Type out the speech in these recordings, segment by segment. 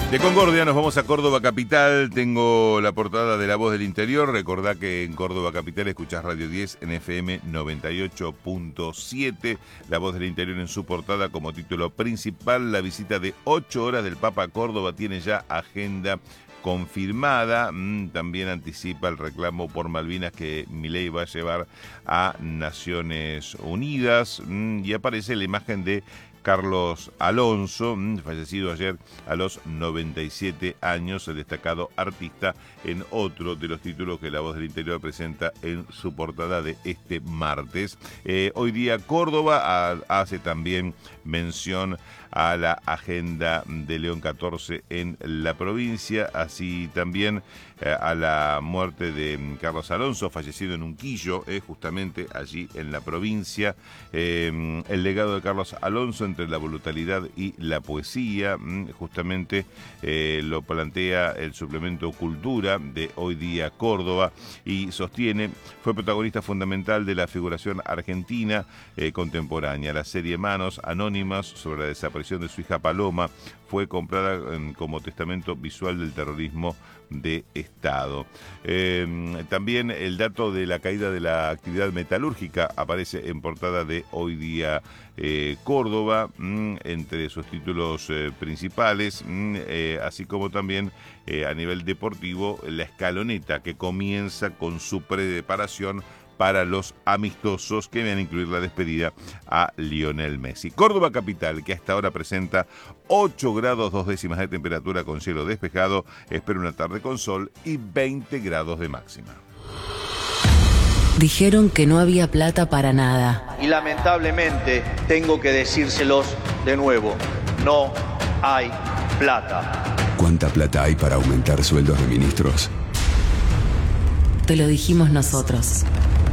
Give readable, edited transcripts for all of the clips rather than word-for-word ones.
De Concordia nos vamos a Córdoba Capital. Tengo la portada de La Voz del Interior. Recordá que en Córdoba Capital escuchás Radio 10 en FM 98.7. La Voz del Interior en su portada como título principal. La visita de 8 horas del Papa a Córdoba tiene ya agenda confirmada. También anticipa el reclamo por Malvinas que Milei va a llevar a Naciones Unidas. Y aparece la imagen de Carlos Alonso, fallecido ayer a los 97 años, el destacado artista, en otro de los títulos que La Voz del Interior presenta en su portada de este martes. Hoy día Córdoba hace también mención a la agenda de León XIV en la provincia, así también a la muerte de Carlos Alonso, fallecido en Unquillo, justamente allí en la provincia. El legado de Carlos Alonso entre la brutalidad y la poesía, justamente lo plantea el suplemento Cultura de Hoy Día Córdoba y sostiene, fue protagonista fundamental de la figuración argentina contemporánea. La serie Manos Anónimas sobre la desaparición de su hija Paloma fue comprada como testamento visual del terrorismo de Estado. También el dato de la caída de la actividad metalúrgica aparece en portada de Hoy Día Córdoba, entre sus títulos principales, así como también a nivel deportivo, la escaloneta que comienza con su preparación para los amistosos que van a incluir la despedida a Lionel Messi. Córdoba Capital, que hasta ahora presenta 8 grados 2 décimas de temperatura con cielo despejado, espera una tarde con sol y 20 grados de máxima. Dijeron que no había plata para nada. Y lamentablemente tengo que decírselos de nuevo, no hay plata. ¿Cuánta plata hay para aumentar sueldos de ministros? Te lo dijimos nosotros.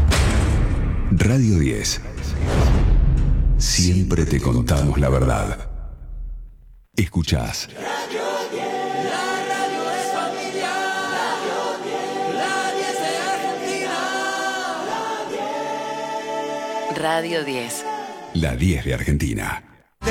Radio 10. Siempre te contamos la verdad. Escuchás. Radio 10. La radio es familiar. Radio 10. La 10 de Argentina. Radio 10. La 10 de Argentina.